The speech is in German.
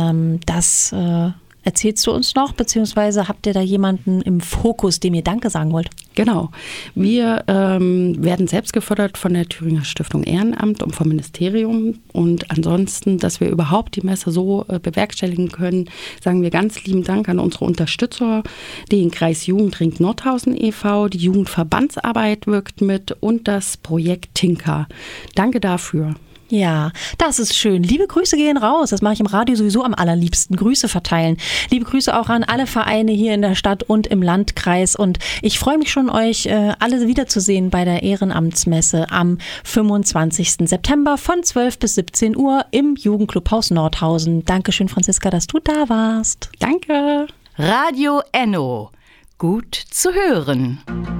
Das erzählst du uns noch, beziehungsweise habt ihr da jemanden im Fokus, dem ihr Danke sagen wollt? Genau. Wir werden selbst gefördert von der Thüringer Stiftung Ehrenamt und vom Ministerium. Und ansonsten, dass wir überhaupt die Messe so bewerkstelligen können, sagen wir ganz lieben Dank an unsere Unterstützer, den Kreis Jugendring Nordhausen e.V., die Jugendverbandsarbeit wirkt mit und das Projekt Tinker. Danke dafür. Ja, das ist schön. Liebe Grüße gehen raus. Das mache ich im Radio sowieso am allerliebsten. Grüße verteilen. Liebe Grüße auch an alle Vereine hier in der Stadt und im Landkreis. Und ich freue mich schon, euch alle wiederzusehen bei der Ehrenamtsmesse am 25. September von 12 bis 17 Uhr im Jugendclubhaus Nordhausen. Dankeschön, Franziska, dass du da warst. Danke. Radio Enno. Gut zu hören.